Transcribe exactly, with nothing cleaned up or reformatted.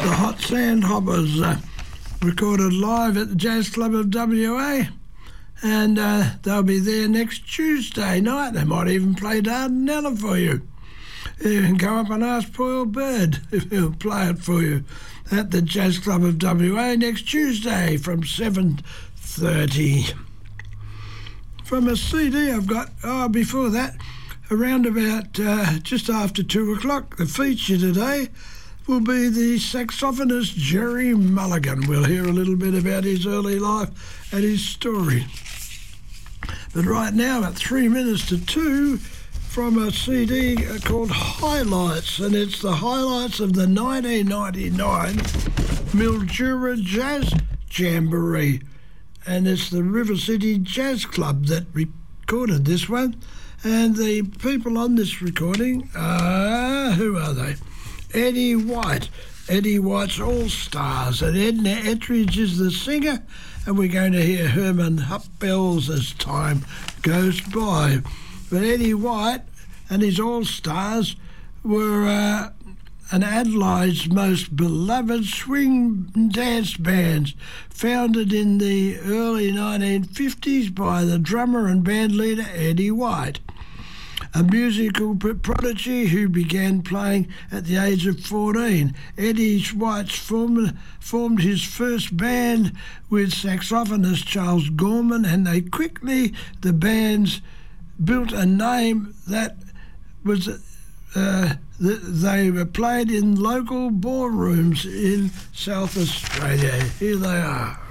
the Hot Sandhoppers, uh, recorded live at the Jazz Club of W A, and uh, they'll be there next Tuesday night. They might even play Dardanella for you. You can go up and ask Paul Bird if he'll play it for you at the Jazz Club of W A next Tuesday from seven thirty. From a C D I've got, oh, before that, around about uh, just after two o'clock, the feature today will be the saxophonist Jerry Mulligan. We'll hear a little bit about his early life and his story. But right now, at three minutes to two, from a C D called Highlights, and it's the highlights of the nineteen ninety-nine Mildura Jazz Jamboree. And it's the River City Jazz Club that recorded this one. And the people on this recording are, who are they? Eddie White, Eddie White's All Stars, and Edna Ettridge is the singer, and we're going to hear Herman Huppels as time goes by. But Eddie White and his All Stars were uh, an Adelaide's most beloved swing dance bands, founded in the early nineteen fifties by the drummer and band leader Eddie White, a musical prodigy who began playing at the age of fourteen. Eddie White formed, formed his first band with saxophonist Charles Gorman, and they quickly, the bands, built a name that was, uh, they were played in local ballrooms in South Australia. Here they are.